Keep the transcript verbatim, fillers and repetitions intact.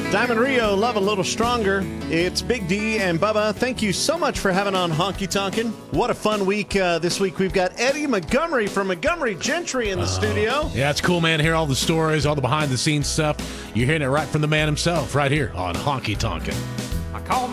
Diamond Rio, Love a Little Stronger. It's Big D and Bubba. Thank you so much for having on Honky Tonkin'. What a fun week uh, this week. We've got Eddie Montgomery from Montgomery Gentry in the uh, studio. Yeah, it's cool, man. Hear all the stories, all the behind-the-scenes stuff. You're hearing it right from the man himself right here on Honky Tonkin'.